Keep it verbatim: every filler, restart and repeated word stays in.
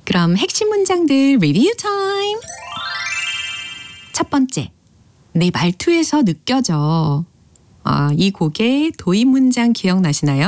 그럼 핵심 문장들 리뷰 타임. 첫 번째, 내 말투에서 느껴져. 아, 이 곡의 도입 문장 기억나시나요?